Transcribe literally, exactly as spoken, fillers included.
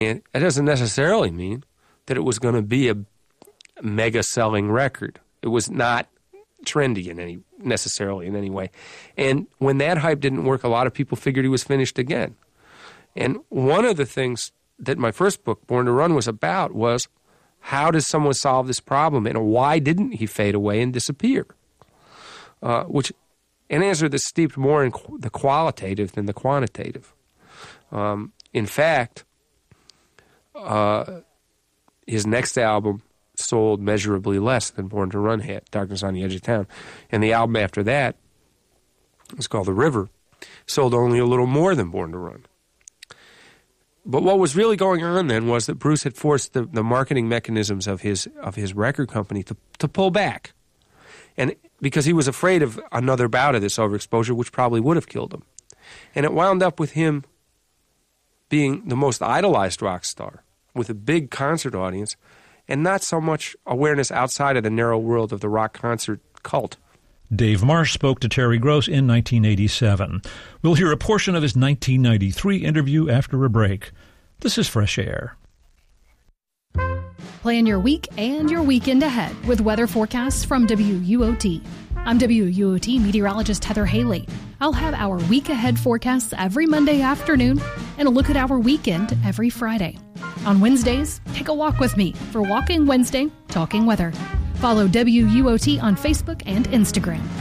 And that doesn't necessarily mean that it was going to be a mega-selling record. It was not trendy in any necessarily in any way. And when that hype didn't work, a lot of people figured he was finished again. And one of the things that my first book, Born to Run, was about was how does someone solve this problem, and why didn't he fade away and disappear? Uh, which, an answer that's steeped more in qu- the qualitative than the quantitative. Um, in fact, uh, his next album sold measurably less than Born to Run had, Darkness on the Edge of Town. And the album after that, it was called The River, sold only a little more than Born to Run. But what was really going on then was that Bruce had forced the, the marketing mechanisms of his of his record company to, to pull back. And because he was afraid of another bout of this overexposure, which probably would have killed him. And it wound up with him being the most idolized rock star with a big concert audience and not so much awareness outside of the narrow world of the rock concert cult. Dave Marsh spoke to Terry Gross in nineteen eighty-seven. We'll hear a portion of his nineteen ninety-three interview after a break. This is Fresh Air. Plan your week and your weekend ahead with weather forecasts from W U O T. I'm W U O T meteorologist Heather Haley. I'll have our week ahead forecasts every Monday afternoon and a look at our weekend every Friday. On Wednesdays, take a walk with me for Walking Wednesday, Talking Weather. Follow W U O T on Facebook and Instagram.